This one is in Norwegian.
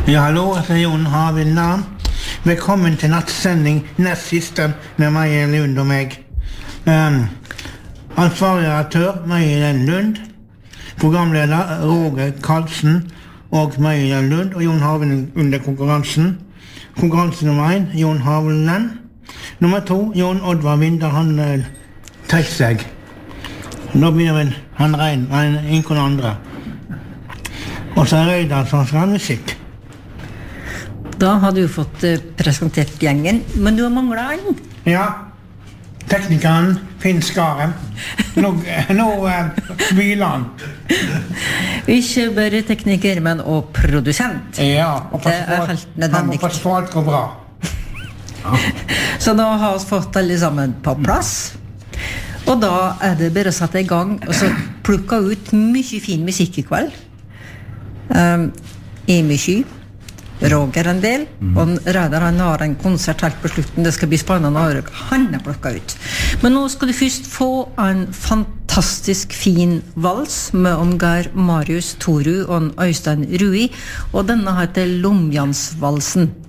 Ja, hallo, jeg heter Jon Harvild Nam. Velkommen til nattsending, nest siste med Maja Lund og meg. Ansvarlig redaktør, Maja Lund. Programleder, Roger Karlsen og Maja Lund og Jon Harvild under konkurransen. Konkurranse nummer 1, Jon Harvild Lund. Nummer 2, Jon Oddvar Vinter, han trekker seg. Nå begynner vel han Rein, ikke noen andre. Og så Reidar som skal ha musikk. Da har du fått presentert gjengen, men du har manglet en. Ja, teknikeren Finn Skaren. Nå hviler han. Ikke bare tekniker, men også produsent. Ja, og det helt nødvendig. Han må passe på alt går bra. Så nå har vi fått alle sammen på plass. Og da det bare å sette i gang og så plukke ut mye fin musikk i kveld. Emil Roger en del, og Reidar han har en konsert helt på slutten. Det skal bli spennende å høre han har plukket ut. Men nå skal du først få en fantastisk fin vals med om Geir Marius Toru og Øystein Rui, og denne heter Lomjansvalsen.